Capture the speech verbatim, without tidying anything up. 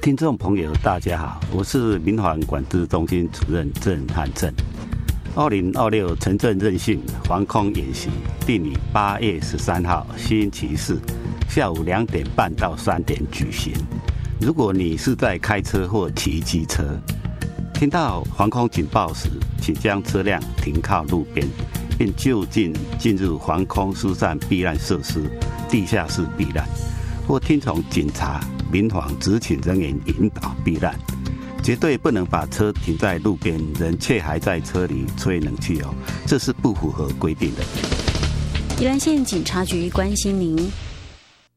听众朋友，大家好，我是民防管制中心主任郑汉正。二零二六城镇韧性防空演习定于八月十三号星期四下午两点半到三点举行。如果你是在开车或骑机车，听到防空警报时，请将车辆停靠路边，并就近进入防空疏散避难设施、地下室避难，或听从警察、民防执勤人员引导避难。绝对不能把车停在路边，人却还在车里吹冷气哦，这是不符合规定的。 宜兰县警察局关心您。